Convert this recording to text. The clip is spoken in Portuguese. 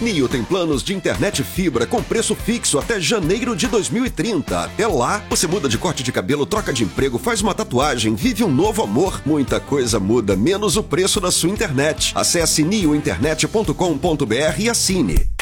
Nio tem planos de internet fibra com preço fixo até janeiro de 2030. Até lá, você muda de corte de cabelo, troca de emprego, faz uma tatuagem, vive um novo amor. Muita coisa muda, menos o preço da sua internet. Acesse niointernet.com.br e assine.